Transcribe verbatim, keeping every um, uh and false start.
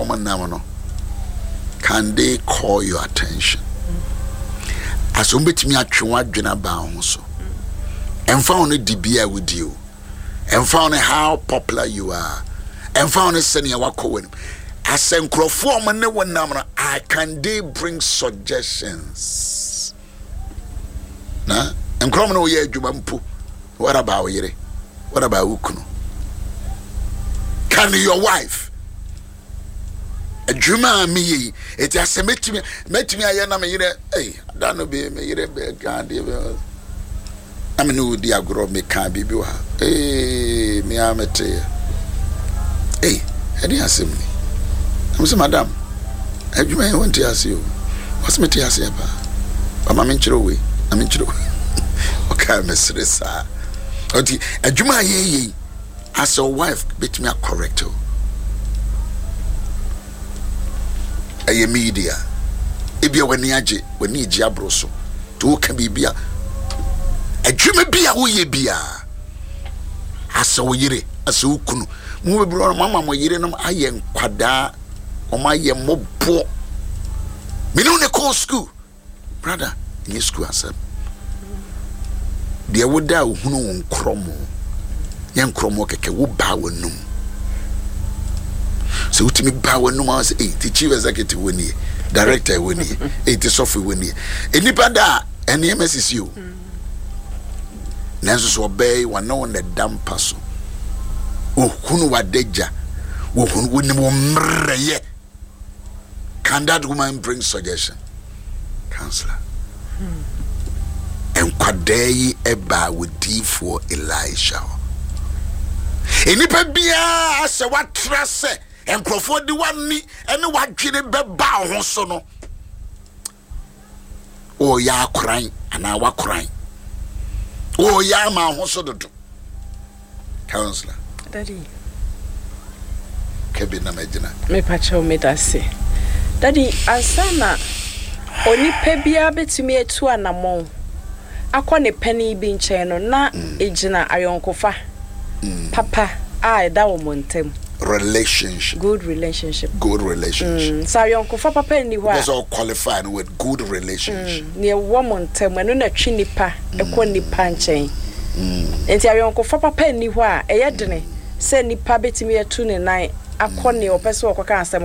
woman namono. Can they call your attention? As you meet me at Chua Bound so. And found a D B I with you. And found how popular you are. And found a senior wako. I send Crawford man one namana. I can they bring suggestions. Nah? And Cromno ye Jumampu. What about ye? What about Ukuno? Can your wife? A Juma me, it has met me, met me. I am a year. Hey, I don't be me. You're a grand. I'm a new dear girl. Me can't be you. Hey, me, I'm a tear. Hey, I didn't ask me. I'm saying, Madam, I do may want to ask you. What's me to ask you about? I'm in Chile. I'm in Chile. Okay, Miss Rissa. Okay, a Juma ye, as a wife, bit me a correcto. A media. If you were near J, when need Jabroso, to can be beer. A Jimmy beer, who ye beer. As a yere, as a ukunu. Move bro, mamma, my yerenum, I am quada, or my yam mob poor. Me no call school. Brother, in your school, sir. Dear would thou who know cromo. Young cromo keke would bow no. So to me, power no more eight, the chief executive winnie, director winnie, eight software winnie. Anybody, any M S is you. Nancy obey one no one the damn passo. Oh, who know deja? Who wouldn't murder ye? Can that woman bring suggestion? Counselor. And quadey eba with D for Elisha. Anybody be as a what trust? And Crawford the one me and what did it be bow so no. Oh, ya crying and I was crying. Oh, ya ma also do. Counselor. Daddy. Kevin Amedina. Me pacho me dasi. Daddy, ansana oni pebia betumi etu anamon. Akwa ne penny bi nche na ejina ayonkofa. Papa, I da wo montem. Relationship. Good relationship. Good relationship. Mm. So young kofa papa ni wa. That's all qualified with good relationship. Mm. Near woman tem when na twi nipa e ko nipa nchen. Mm. Enti young kofa papa ni wa e yedene se nipa betimi atu ne nan akọ ne opese okoka asem